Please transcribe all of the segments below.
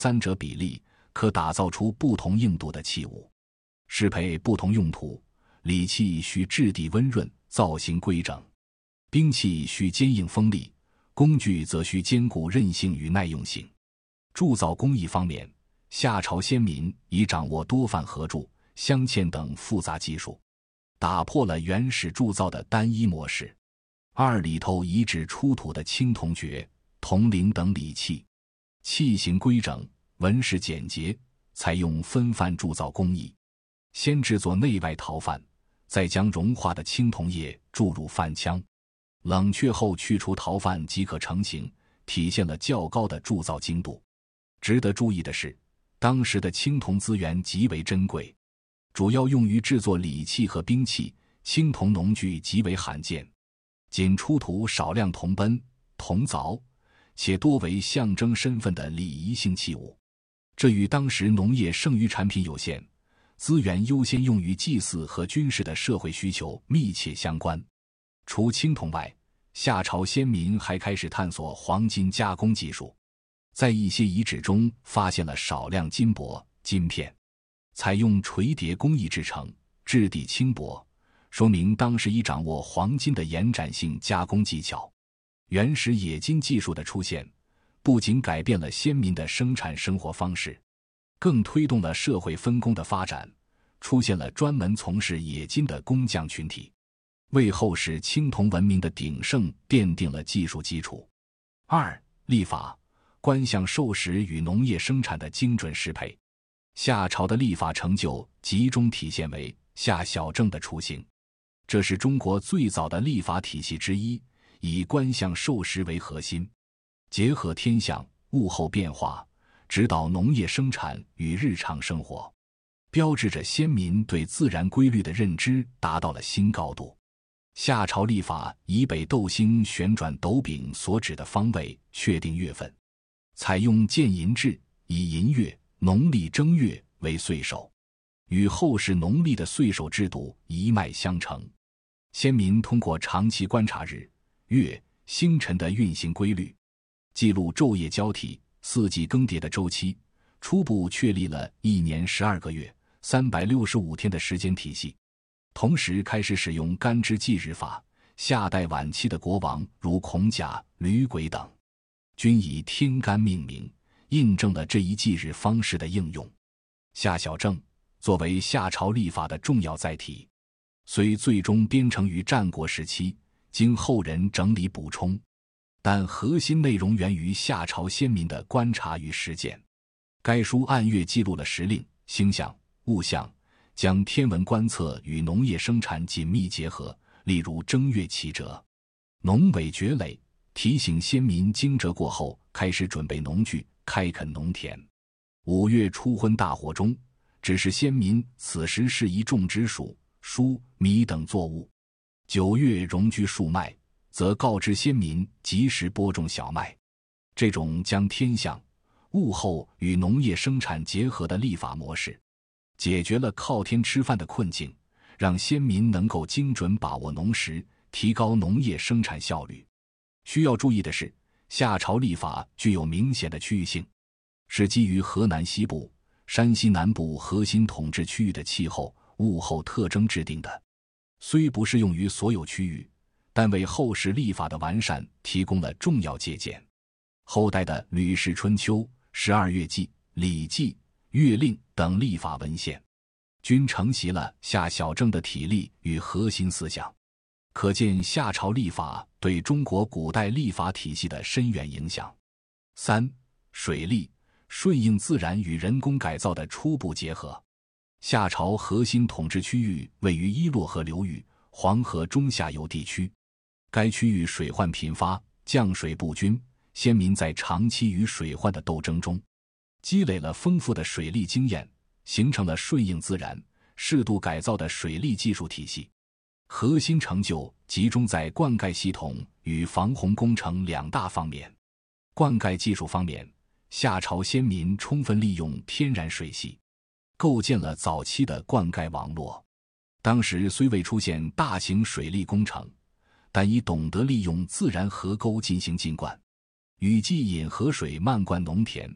三者比例，可打造出不同硬度的器物。适配不同用途，礼器需质地温润，造型规整；兵器需坚硬锋利，工具则需兼顾韧性与耐用性。铸造工艺方面，夏朝先民已掌握多范合铸、镶嵌等复杂技术，打破了原始铸造的单一模式。里头遗址出土的青铜爵、铜铃等礼器，器形规整，纹饰简洁，采用分范铸造工艺。先制作内外陶范，再将融化的青铜液注入范腔，冷却后去除陶范即可成型，体现了较高的铸造精度。值得注意的是，当时的青铜资源极为珍贵，主要用于制作礼器和兵器，青铜农具极为罕见，仅出土少量铜奔、铜凿，且多为象征身份的礼仪性器物。这与当时农业剩余产品有限，资源优先用于祭祀和军事的社会需求密切相关。除青铜外，夏朝先民还开始探索黄金加工技术，在一些遗址中发现了少量金箔、金片，采用锤叠工艺制成，质地轻薄，说明当时已掌握黄金的延展性加工技巧。原始冶金技术的出现，不仅改变了先民的生产生活方式，更推动了社会分工的发展，出现了专门从事冶金的工匠群体，为后世青铜文明的鼎盛奠定了技术基础。历法，官相授时与农业生产的精准适配。夏朝的历法成就集中体现为夏小正的雏形，这是中国最早的历法体系之一，以官相授时为核心，结合天象、物候变化，指导农业生产与日常生活，标志着先民对自然规律的认知达到了新高度。夏朝历法以北斗星旋转斗柄所指的方位确定月份，采用建寅制，以寅月、农历正月为岁首，与后世农历的岁首制度一脉相承。先民通过长期观察日、月、星辰的运行规律，记录昼夜交替、四季更迭的周期，初步确立了一年12个月、365天的时间体系。同时开始使用干支纪日法，夏代晚期的国王如孔甲、吕轨等，均以天干命名，印证了这一纪日方式的应用。夏小正作为夏朝历法的重要载体，虽最终编成于战国时期，经后人整理补充，但核心内容源于夏朝先民的观察与实践。该书按月记录了时令、星象、物象，将天文观测与农业生产紧密结合，例如正月祈蛰，农尾蕨垒，提醒先民惊蛰过后开始准备农具，开垦农田。5月初婚大火中，指示先民此时适宜种植黍、黍、米等作物。9月戎居树麦，则告知先民及时播种小麦。这种将天象、物候与农业生产结合的历法模式，解决了靠天吃饭的困境，让先民能够精准把握农时，提高农业生产效率。需要注意的是，夏朝历法具有明显的区域性，是基于河南西部、山西南部核心统治区域的气候、物候特征制定的。虽不适用于所有区域，但为后世历法的完善提供了重要借鉴。后代的《吕氏春秋》、12月纪、礼记、月令等历法文献，均承袭了夏小正的体例与核心思想，可见夏朝历法对中国古代历法体系的深远影响。水利，顺应自然与人工改造的初步结合。夏朝核心统治区域位于伊洛河流域、黄河中下游地区，该区域水患频发，降水不均，先民在长期与水患的斗争中，积累了丰富的水利经验，形成了顺应自然、适度改造的水利技术体系。核心成就集中在灌溉系统与防洪工程2大方面。灌溉技术方面，夏朝先民充分利用天然水系，构建了早期的灌溉网络。当时虽未出现大型水利工程，但已懂得利用自然河沟进行浸灌，雨季引河水漫灌农田，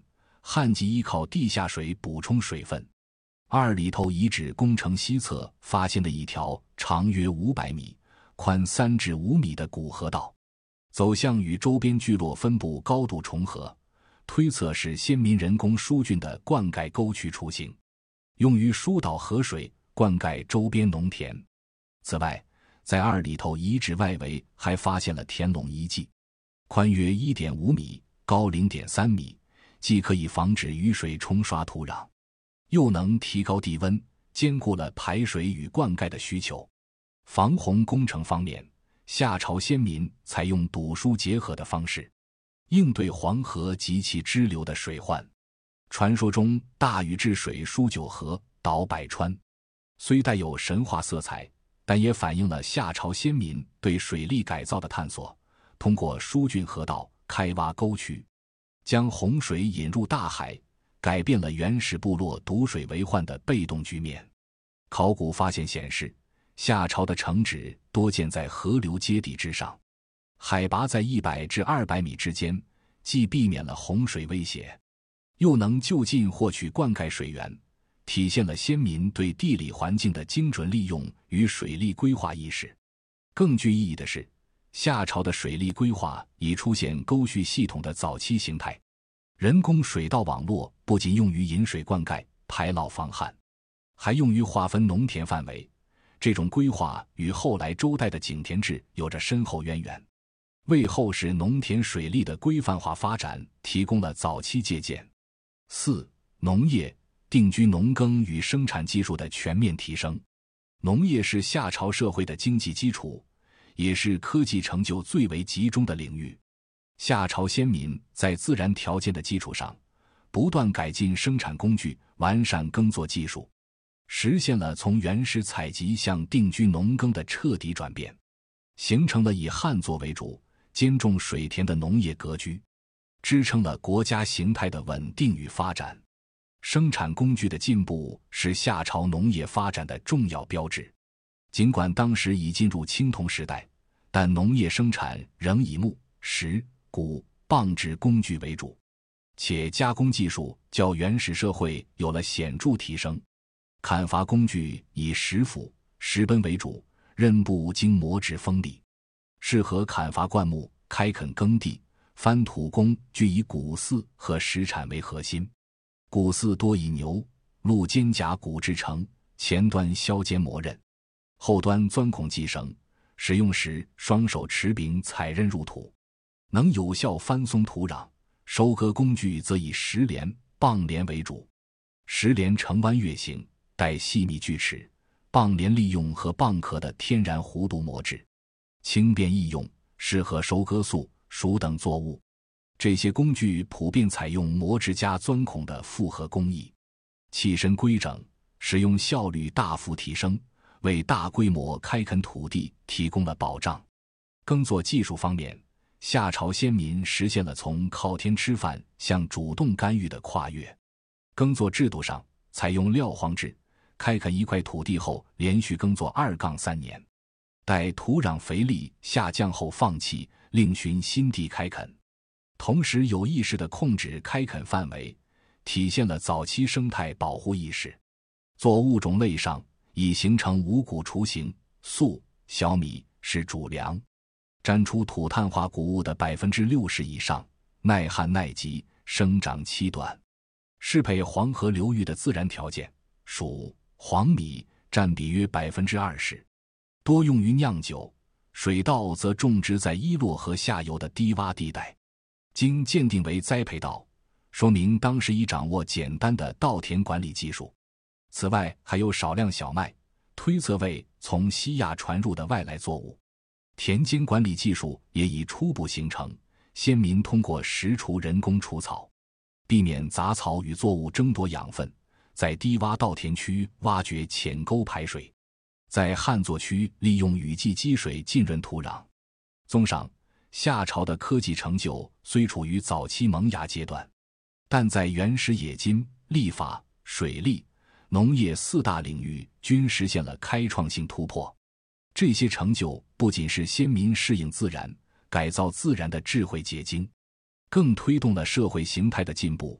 汉即依靠地下水补充水分。二里头遗址宫城西侧发现了一条长约500米、宽3至5米的古河道，走向与周边聚落分布高度重合，推测是先民人工疏浚的灌溉沟渠雏形，用于疏导河水灌溉周边农田。此外，在二里头遗址外围还发现了田垄遗迹，宽约 1.5 米，高 0.3 米，既可以防止雨水冲刷土壤，又能提高地温，兼顾了排水与灌溉的需求。防洪工程方面，夏朝先民采用堵疏结合的方式，应对黄河及其支流的水患。传说中大禹治水疏9河，导百川，虽带有神话色彩，但也反映了夏朝先民对水利改造的探索，通过疏浚河道、开挖沟渠，将洪水引入大海，改变了原始部落堵水为患的被动局面。考古发现显示，夏朝的城址多建在河流阶地之上，海拔在100至200米之间，既避免了洪水威胁，又能就近获取灌溉水源，体现了先民对地理环境的精准利用与水利规划意识。更具意义的是，夏朝的水利规划已出现沟渠系统的早期形态。人工水道网络不仅用于引水灌溉、排涝防旱，还用于划分农田范围。这种规划与后来周代的井田制有着深厚渊源，为后世农田水利的规范化发展提供了早期借鉴。4. 农业、定居农耕与生产技术的全面提升。农业是夏朝社会的经济基础，也是科技成就最为集中的领域。夏朝先民在自然条件的基础上，不断改进生产工具，完善耕作技术，实现了从原始采集向定居农耕的彻底转变，形成了以旱作为主、兼种水田的农业格局，支撑了国家形态的稳定与发展。生产工具的进步是夏朝农业发展的重要标志。尽管当时已进入青铜时代，但农业生产仍以木、石、骨、棒制工具为主，且加工技术较原始社会有了显著提升。砍伐工具以石斧、石奔为主，刃部经磨制锋利，适合砍伐灌木、开垦耕地。翻土工具以骨耜和石铲为核心，骨耜多以牛、鹿肩胛骨制成，前端削尖磨刃，后端钻孔系绳，使用时双手持柄踩刃入土，能有效翻松土壤。收割工具则以石镰、棒镰为主，石镰呈弯月形，带细密锯齿，棒镰利用和蚌壳的天然弧度磨制，轻便易用，适合收割粟、黍等作物。这些工具普遍采用磨制加钻孔的复合工艺，器身规整，使用效率大幅提升，为大规模开垦土地提供了保障。耕作技术方面，夏朝先民实现了从靠天吃饭向主动干预的跨越。耕作制度上采用撂荒制，开垦一块土地后连续耕作2-3年，待土壤肥力下降后放弃，另寻新地开垦。同时有意识地控制开垦范围，体现了早期生态保护意识。作物种类上已形成五谷雏形，粟、小米是主粮，占出土碳化谷物的60%以上，耐旱耐急，生长期短，适配黄河流域的自然条件。黍、黄米占比约20%，多用于酿酒，水稻则种植在伊洛河下游的低洼地带，经鉴定为栽培稻，说明当时已掌握简单的稻田管理技术。此外还有少量小麦，推测为从西亚传入的外来作物。田间管理技术也已初步形成，先民通过实锄人工除草，避免杂草与作物争夺养分，在低洼稻田区挖掘浅沟排水，在旱作区利用雨季积水浸润土壤。综上，夏朝的科技成就虽处于早期萌芽阶段，但在原始冶金、历法、水利、农业4大领域均实现了开创性突破。这些成就不仅是先民适应自然、改造自然的智慧结晶，更推动了社会形态的进步，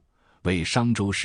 为商周时